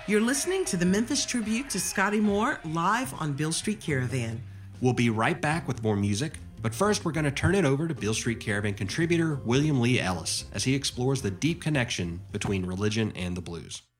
You're listening to the Memphis Tribute to Scotty Moore live on Beale Street Caravan. We'll be right back with more music, but first we're going to turn it over to Beale Street Caravan contributor William Lee Ellis as he explores the deep connection between religion and the blues.